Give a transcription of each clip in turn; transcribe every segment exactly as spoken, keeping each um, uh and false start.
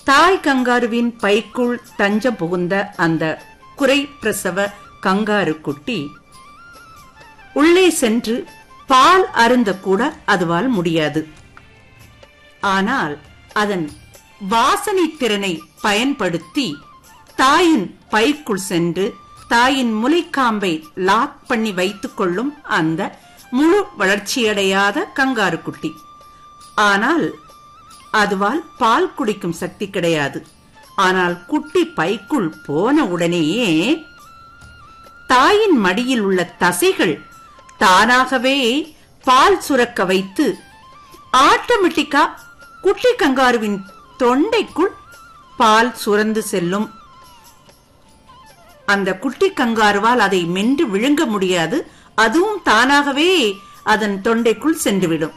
தாய் கங்காருவின் பைக்குள் தஞ்சம் புகுந்த அந்த குறை பிரசவ கங்காரு குட்டி உள்ளே சென்று பால் அருந்த கூட அதுவால் முடியாது. ஆனால் அதன் வாசனை திறனை பயன்படுத்தி தாயின் பைக்குள் சென்று தாயின் முலைக்காம்பை லாக் பண்ணி வைத்துக் கொள்ளும் அந்த முழு வளர்ச்சியடையாத கங்காரு குட்டி. ஆனால் அதுவால் பால் குடிக்கும் சக்தி கிடையாது. ஆனால் குட்டி பைக்குள் போன உடனேயே தாயின் மடியில் உள்ள தசைகள் தானாகவே பால் சுரக்க வைத்து ஆட்டோமேட்டிக்கா குட்டி கங்காருவின் தொண்டைக்குள் பால் சுரந்து செல்லும். அந்த குட்டி கங்காருவால் அதை மென்று விழுங்க முடியாது. அதுவும் தானாகவே அதன் தொண்டைக்குள் சென்றுவிடும்.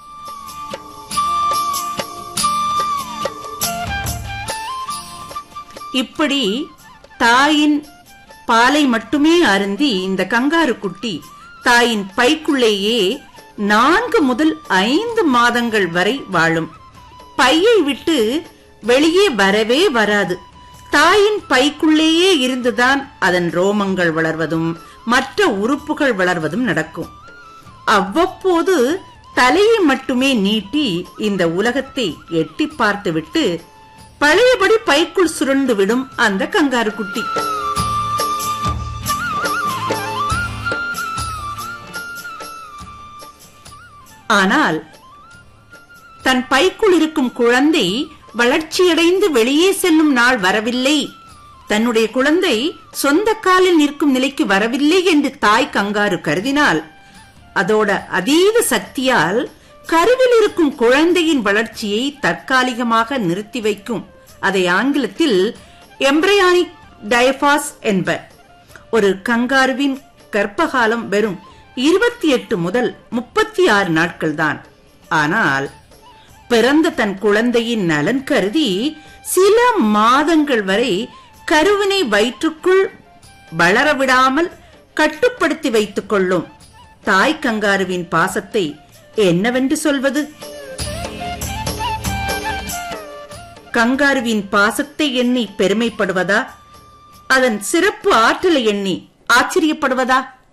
இப்படி தாயின் பாலை மட்டுமே அருந்தி இந்த கங்காரு குட்டி தாயின் பைக்குள்ளேயே நான்கு முதல் ஐந்து மாதங்கள் வரை வாழும். பையை விட்டு வெளியே வரவே வராது. தாயின் பைக்குள்ளேயே இருந்துதான் அதன் ரோமங்கள் வளர்வதும் மற்ற உறுப்புகள் வளர்வதும் நடக்கும். அவ்வப்போது தலையை மட்டுமே நீட்டி இந்த உலகத்தை எட்டி பார்த்துவிட்டு பழையபடி பைக்குள் சுருண்டு விடும் அந்த கங்காரு குட்டி. ஆனால் தன் பைக்குள் இருக்கும் குழந்தை வளர்ச்சியடைந்து வெளியே செல்லும் நாள் வரவில்லை, தன்னுடைய குழந்தை சொந்த காலில் நிற்கும் நிலைக்கு வரவில்லை என்று தாய் கங்காரு கருதினால் அதோட அதீத சக்தியால் கருவில் இருக்கும் குழந்தையின் வளர்ச்சியை தற்காலிகமாக நிறுத்தி வைக்கும். அதை ஆங்கிலத்தில் எம்பிரியானிக் டயபாஸ் என்பர். ஒரு கங்காருவின் கர்ப்பகாலம் வெறும் இருபத்தி எட்டு முதல் முப்பத்தி ஆறு நாட்கள் தான். ஆனால் பிறந்த தன் குழந்தையின் நலன் கருதி சில மாதங்கள் வரை கருவினை வயிற்றுக்குள் வளரவிடாமல் கட்டுப்படுத்தி வைத்துக் கொள்ளும் தாய் கங்காருவின் பாசத்தை என்னவென்று சொல்வது? கங்காருவின் பாசத்தை எண்ணி பெருமைப்படுவதா, அதன் சிறப்பு ஆற்றலை எண்ணி ஆச்சரியப்படுவதா?